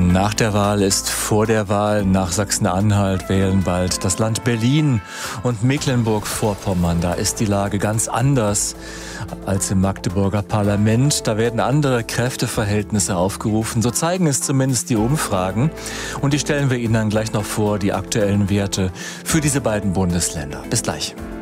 Nach der Wahl ist vor der Wahl. Nach Sachsen-Anhalt wählen bald das Land Berlin und Mecklenburg-Vorpommern. Da ist die Lage ganz anders als im Magdeburger Parlament. Da werden andere Kräfteverhältnisse aufgerufen. So zeigen es zumindest die Umfragen. Und die stellen wir Ihnen dann gleich noch vor, die aktuellen Werte für diese beiden Bundesländer. Bis gleich.